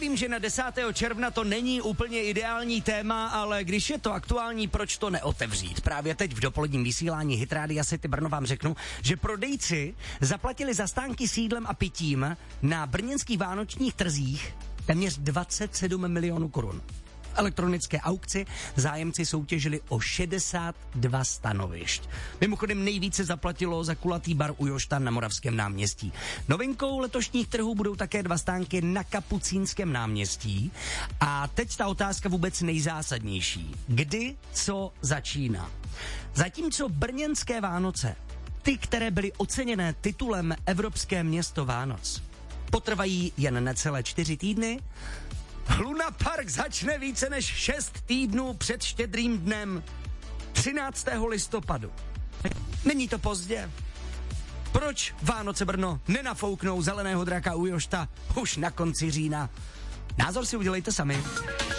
vím, že na 10. června to není úplně ideální téma, ale když je to aktuální, proč to neotevřít? Právě teď v dopoledním vysílání Hit Rádia City Brno vám řeknu, že prodejci zaplatili za stánky s jídlem a pitím na brněnských vánočních trzích téměř 27 milionů korun. V elektronické aukci zájemci soutěžili o 62 stanovišť. Mimochodem nejvíce zaplatilo za kulatý bar u Jošta na Moravském náměstí. Novinkou letošních trhů budou také 2 stánky na Kapucínském náměstí. A teď ta otázka vůbec nejzásadnější. Kdy, co začíná? Zatímco brněnské Vánoce, ty, které byly oceněné titulem Evropské město Vánoc, potrvají jen necelé 4 týdny, Luna Park začne více než 6 týdnů před Štědrým dnem 13. listopadu. Není to pozdě? Proč Vánoce Brno nenafouknou zeleného draka u Jošta už na konci října? Názor si udělejte sami.